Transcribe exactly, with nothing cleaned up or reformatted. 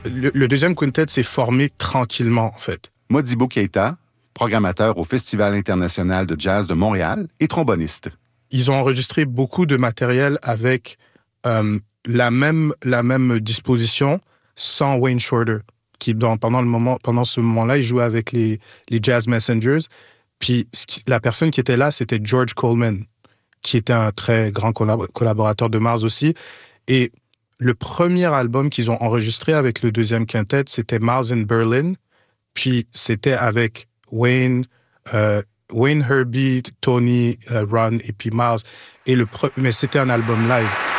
le, le deuxième quintet s'est formé tranquillement, en fait. Modibo Keita, programmateur au Festival international de jazz de Montréal et tromboniste. Ils ont enregistré beaucoup de matériel avec euh, la, même, la même disposition sans Wayne Shorter, qui dans, pendant, le moment, pendant ce moment-là, il jouait avec les, les Jazz Messengers. Puis la personne qui était là, c'était George Coleman, qui était un très grand collab- collaborateur de Miles aussi. Et le premier album qu'ils ont enregistré avec le deuxième quintet, c'était Miles in Berlin. Puis c'était avec Wayne, euh, Wayne Herbie, Tony, euh, Ron et puis Miles. Et le pre- Mais c'était un album live.